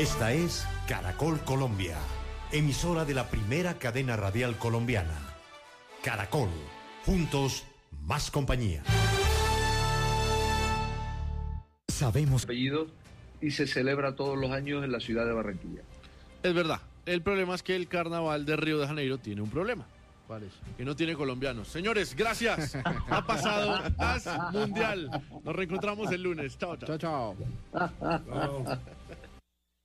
Esta es Caracol Colombia, emisora de la primera cadena radial colombiana. Caracol, juntos, más compañía. Sabemos apellidos y se celebra todos los años en la ciudad de Barranquilla. Es verdad. El problema es que el carnaval de Río de Janeiro tiene un problema. ¿Cuál es? Que no tiene colombianos. Señores, gracias. Ha pasado As Mundial. Nos reencontramos el lunes. Chao, chao. Chao, chao.